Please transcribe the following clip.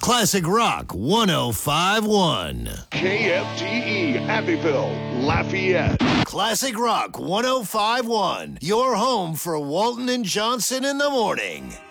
Classic Rock 1051. KFTE Abbeville, Lafayette. Classic Rock 1051. Your home for Walton and Johnson in the morning.